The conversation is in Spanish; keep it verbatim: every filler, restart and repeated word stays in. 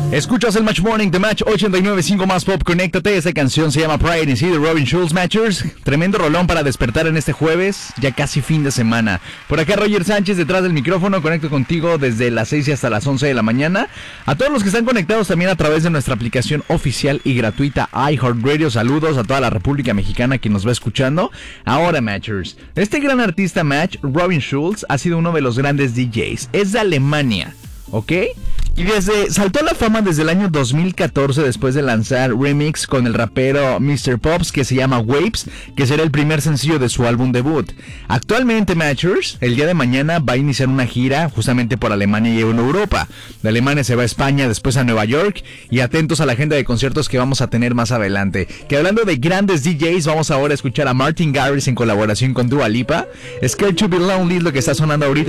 Escuchas el Match Morning de Match ochenta y nueve punto cinco más Pop. Conéctate. Esta canción se llama Pride and See de Robin Schulz. Matchers, tremendo rolón para despertar en este jueves, ya casi fin de semana. Por acá Roger Sánchez detrás del micrófono. Conecto contigo desde las seis y hasta las once de la mañana. A todos los que están conectados también a través de nuestra aplicación oficial y gratuita iHeartRadio. Saludos a toda la República Mexicana que nos va escuchando. Ahora, Matchers, este gran artista Match, Robin Schulz, ha sido uno de los grandes D Js. Es de Alemania, ¿ok? Y desde saltó a la fama desde el año dos mil catorce después de lanzar remix con el rapero mister Pops que se llama Waves, que será el primer sencillo de su álbum debut. Actualmente, Matchers, el día de mañana va a iniciar una gira justamente por Alemania y Europa. De Alemania se va a España, después a Nueva York, y atentos a la agenda de conciertos que vamos a tener más adelante. Que hablando de grandes D Js, vamos ahora a escuchar a Martin Garrix en colaboración con Dua Lipa. Scared to be Lonely es lo que está sonando ahorita.